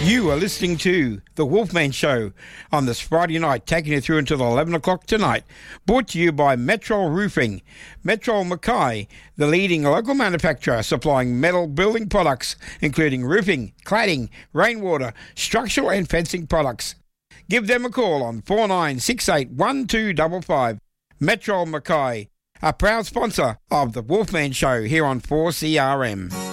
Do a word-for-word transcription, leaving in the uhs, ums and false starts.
You are listening to The Wolfman Show on this Friday night, taking you through until eleven o'clock tonight. Brought to you by Metrol Roofing. Metrol Mackay, the leading local manufacturer supplying metal building products, including roofing, cladding, rainwater, structural and fencing products. Give them a call on four nine six eight, one two five five. Metrol Mackay, a proud sponsor of The Wolfman Show here on four C R M.